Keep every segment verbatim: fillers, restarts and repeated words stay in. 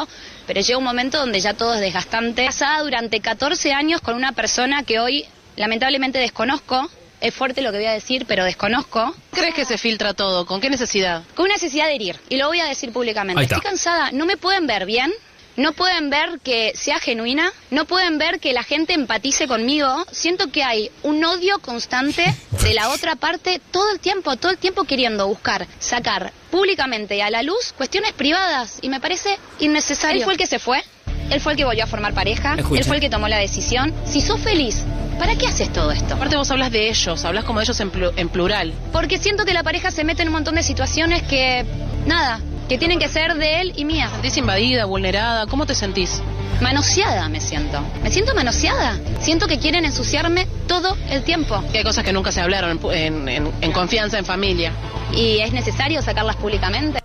mucho, pero llega un momento donde ya todo es desgastante. Casada durante catorce años con una persona que hoy lamentablemente desconozco. Es fuerte lo que voy a decir, pero desconozco. ¿Crees que se filtra todo? ¿Con qué necesidad? Con una necesidad de herir, y lo voy a decir públicamente. Estoy cansada, no me pueden ver bien, no pueden ver que sea genuina, no pueden ver que la gente empatice conmigo. Siento que hay un odio constante de la otra parte todo el tiempo, todo el tiempo queriendo buscar, sacar públicamente a la luz cuestiones privadas, y me parece innecesario. Él fue el que se fue, él fue el que volvió a formar pareja, Escucha. él fue el que tomó la decisión. Si sos feliz, ¿para qué haces todo esto? Aparte vos hablas de ellos, hablas como de ellos en, plu- en plural. Porque siento que la pareja se mete en un montón de situaciones que, nada, que tienen que ser de él y mía. ¿Te sentís invadida, vulnerada? ¿Cómo te sentís? Manoseada me siento. Me siento manoseada. Siento que quieren ensuciarme todo el tiempo. Que hay cosas que nunca se hablaron en, en, en confianza, en familia. Y es necesario sacarlas públicamente.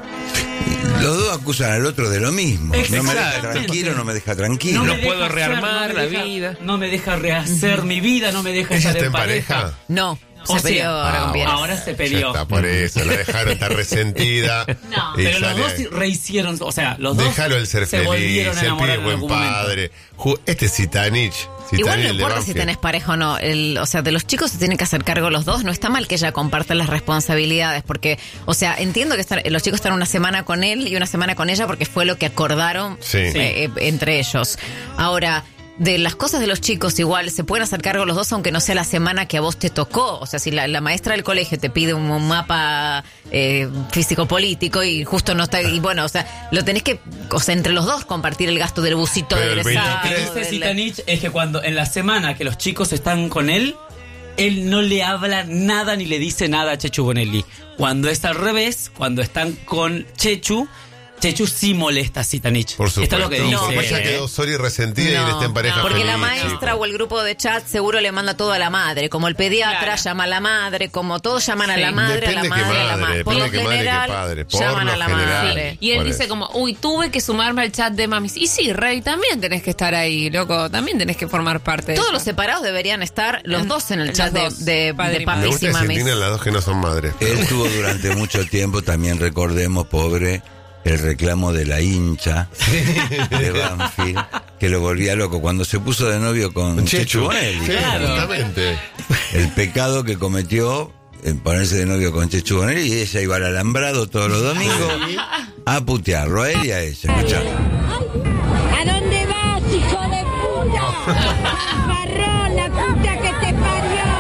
Los dos acusan al otro de lo mismo. No me deja Exactamente. tranquilo, no me deja tranquilo. No me puedo deja rearmar hacer, no la me deja- vida. No me deja rehacer mi vida, no me deja ¿Ella estar está en en pareja. pareja? No, O se sea, peleó ahora con ah, Pierre. Ahora se Ya peleó. está, por eso, la dejaron, está resentida. No, y pero los sale dos ahí. rehicieron, o sea, los dos Déjalo el ser se feliz, volvieron a el enamorar pibe en buen algún momento. padre. Ju- Este es Zitanich. Igual Zitanich, no el de importa si Banfield. tenés pareja o no. El, o sea, de los chicos se tienen que hacer cargo los dos. No está mal que ella comparta las responsabilidades. Porque, o sea, entiendo que están, los chicos están una semana con él y una semana con ella porque fue lo que acordaron Sí. eh, eh, entre ellos. Ahora, de las cosas de los chicos, igual se pueden hacer cargo los dos, aunque no sea la semana que a vos te tocó. O sea, si la, la maestra del colegio te pide un, un mapa eh, físico-político y justo no está. Y bueno, o sea, lo tenés que, o sea, entre los dos compartir el gasto del busito Pero de el egresado. Lo que veintitrés dice del- Zitanich es que cuando en la semana que los chicos están con él, él no le habla nada ni le dice nada a Chechu Bonelli. Cuando es al revés, cuando están con Chechu, Chechu sí molesta a Zitanich. Por supuesto. Esto es lo que dice. No, Después ya quedó Sori resentida y él está en pareja porque feliz, la maestra chico. o el grupo de chat seguro le manda todo a la madre. Como el pediatra Claro. llama a la madre, como todos llaman a Sí. la madre, Depende a la qué madre, a la madre, madre. Por lo depende qué madre, qué general, padre. Por llaman lo a la general. madre. Y él Por dice eso. como, uy, tuve que sumarme al chat de mamis. Y sí, Rey, también tenés que estar ahí, loco. También tenés que formar parte de Todos eso. los separados deberían estar los En- dos en el los chat de, dos, de, de padre y Me papis gusta y que se mamis. indignan las dos que no son madres. Él tuvo durante mucho tiempo, también recordemos, pobre, el reclamo de la hincha de Banfield, que lo volvía loco cuando se puso de novio con Chechu Bonelli. Sí, justamente. El pecado que cometió en ponerse de novio con Chechu Bonelli, y ella iba al alambrado todos los domingos a putearlo, a él y a ella. Escuchá. ¿A dónde vas, hijo de puta? Marrón, la puta que te parió.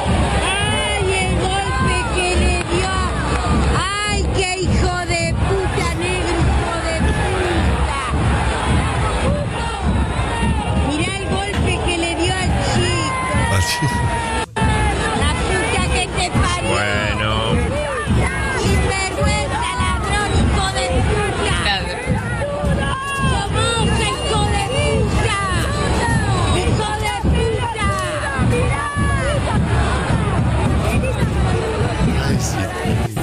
Ay, el golpe que le dio. Ay, qué hijo de puta, negro, hijo de puta. Mirá el golpe que le dio al chico. La puta que te parió. Bueno. Sinvergüenza, ladrón, hijo de puta. ¡Somos hijo de puta! ¡Hijo de puta! Ay, sí.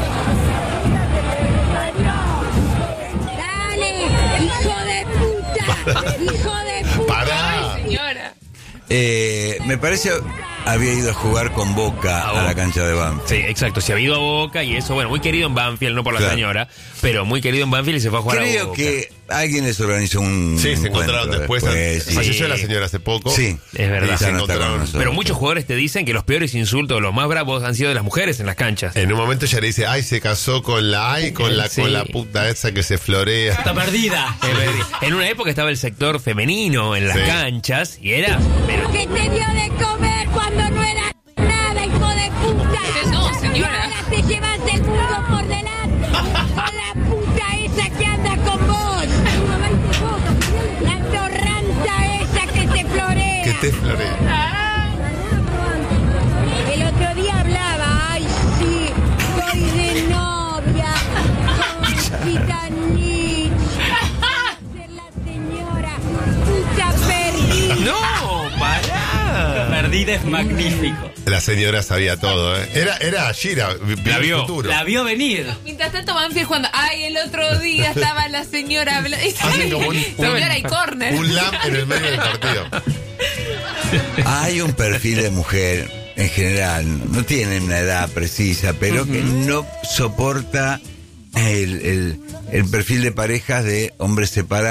¡Dale! ¡Hijo de puta! ¡Hijo de puta! Pará. Señora. Eh, me parece había ido a jugar con Boca a la cancha de Banfield. Sí, exacto. Se ha ido a Boca y eso, bueno, muy querido en Banfield, no por la Claro. señora, pero muy querido en Banfield y se fue a jugar a Creo Boca. que alguien les organizó un Sí, se encuentro encontraron después. sí. Falleció la señora hace poco. Sí, Es verdad. Y se Ya no está con encontraron. nosotros. Pero muchos jugadores te dicen que los peores insultos, los más bravos, han sido de las mujeres en las canchas. En un momento ella le dice, ay, se casó con la ay, con la, Sí. con la puta esa que se florea. Está perdida. En una época estaba el sector femenino en las Sí. canchas y era... Pero ¿Qué te dio de comer cuando no era nada, hijo de puta? No, señora. Y ahora te llevas el mundo por delante. Con la puta esa que anda con vos. La torranta esa que te florea. Que te florea. El otro día hablaba, ay sí, estoy de novia con Zitanich. Ser la señora, puta perdida. ¡No! ¡Pará! Perdida es magnífico. La señora sabía todo, ¿eh? Era, era Shira, vi- La el vio. futuro. La vio venir. Mientras tanto, Banfield jugando. Ay, el otro día estaba la señora hablando. Hacen como un- Señora y córner. Un lamp en el medio del partido. Hay un perfil de mujer, en general, no tienen una edad precisa, pero que no soporta el, el, el perfil de parejas de hombres separados.